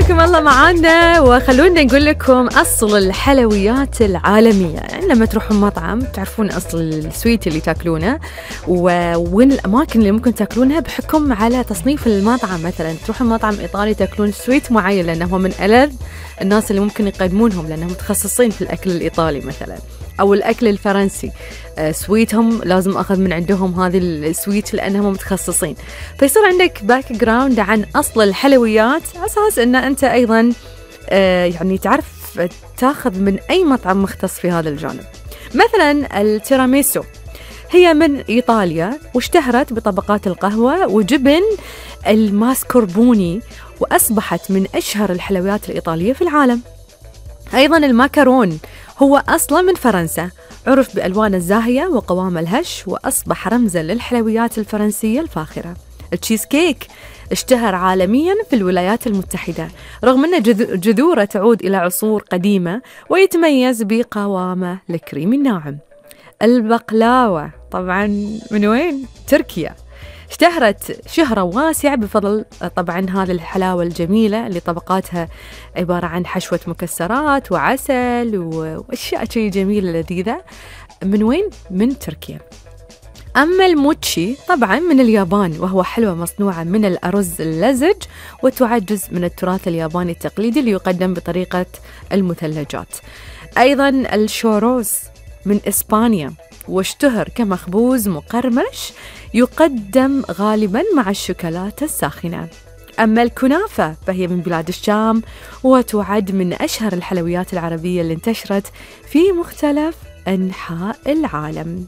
حياكم الله معانا، وخلونا نقول لكم أصل الحلويات العالمية. يعني لما تروحون مطعم تعرفون أصل السويت اللي تاكلونه وين الأماكن اللي ممكن تاكلونها بحكم على تصنيف المطعم. مثلا تروحون مطعم إيطالي تاكلون سويت معين لأنه هو من ألذ الناس اللي ممكن يقدمونهم لأنهم متخصصين في الأكل الإيطالي مثلا، أو الأكل الفرنسي سويتهم لازم أخذ من عندهم هذه السويت لأنهم متخصصين. فيصير عندك باك جراوند عن أصل الحلويات على أساس أن أنت أيضا يعني تعرف تاخذ من أي مطعم مختص في هذا الجانب. مثلا التيراميسو هي من إيطاليا واشتهرت بطبقات القهوة وجبن الماسكربوني، وأصبحت من أشهر الحلويات الإيطالية في العالم. أيضا الماكارون هو أصلا من فرنسا، عرف بألوانه الزاهية وقوامه الهش وأصبح رمزا للحلويات الفرنسية الفاخرة. التشيز كيك اشتهر عالميا في الولايات المتحدة رغم أن جذوره تعود إلى عصور قديمة، ويتميز بقوامه الكريمي الناعم. البقلاوة طبعا من وين؟ تركيا، اشتهرت شهرة واسعة بفضل طبعا هذه الحلاوة الجميلة اللي طبقاتها عبارة عن حشوة مكسرات وعسل وأشياء شيء جميلة لذيذة. من وين؟ من تركيا. أما الموتشي طبعا من اليابان، وهو حلوة مصنوعة من الأرز اللزج وتعد جزء من التراث الياباني التقليدي اللي يقدم بطريقة المثلجات. أيضا الشوروز من إسبانيا، واشتهر كمخبوز مقرمش يقدم غالبا مع الشوكولاتة الساخنة. أما الكنافة فهي من بلاد الشام وتعد من أشهر الحلويات العربية اللي انتشرت في مختلف أنحاء العالم.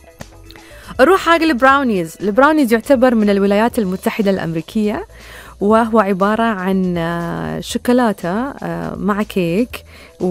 نروح حق البراونيز. البراونيز يعتبر من الولايات المتحدة الأمريكية، وهو عبارة عن شوكولاتة مع كيك،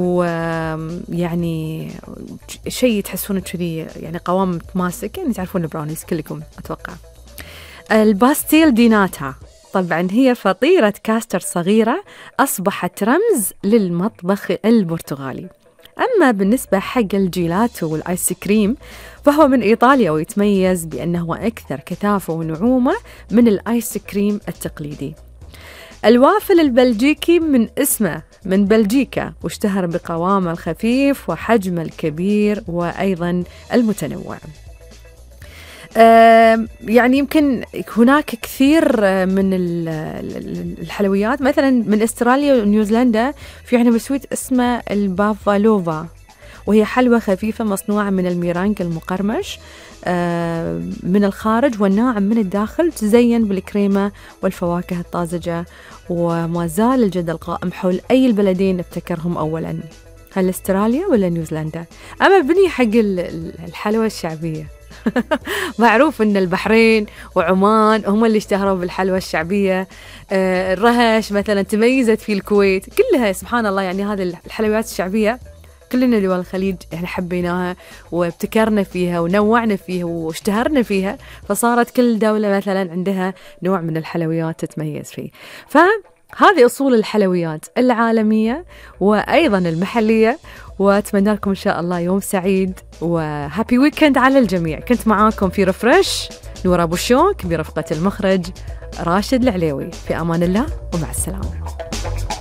ويعني شيء تحسونه كذي يعني قوام متماسك، يعني تعرفون البراونيز كلكم أتوقع. الباستيل دي ناتا طبعا هي فطيرة كاستر صغيرة أصبحت رمز للمطبخ البرتغالي. أما بالنسبة حق الجيلاتو والآيس كريم فهو من إيطاليا، ويتميز بأنه أكثر كثافة ونعومة من الآيس كريم التقليدي. الوافل البلجيكي من اسمه من بلجيكا، واشتهر بقوامه الخفيف وحجمه الكبير وأيضا المتنوع. يعني يمكن هناك كثير من الحلويات، مثلا من استراليا ونيوزيلندا في عندنا بسويت اسمه البافالوفا، وهي حلوى خفيفة مصنوعة من الميرانج المقرمش من الخارج والناعم من الداخل، تزين بالكريمة والفواكه الطازجة، وما زال الجدل قائم حول أي البلدين ابتكرهم أولا، هل استراليا ولا نيوزيلندا؟ أما بني حق الحلوى الشعبية معروف أن البحرين وعمان هم اللي اشتهروا بالحلوى الشعبية. الرهش مثلا تميزت في الكويت، كلها سبحان الله. يعني هذه الحلويات الشعبية كلنا دول الخليج احنا حبيناها وابتكرنا فيها ونوعنا فيها واشتهرنا فيها، فصارت كل دولة مثلا عندها نوع من الحلويات تتميز فيه. فهذه أصول الحلويات العالمية وأيضا المحلية، وأتمنى لكم إن شاء الله يوم سعيد وهابي ويكند على الجميع. كنت معاكم في رفرش نور أبو الشوك برفقة المخرج راشد العليوي. في أمان الله ومع السلامة.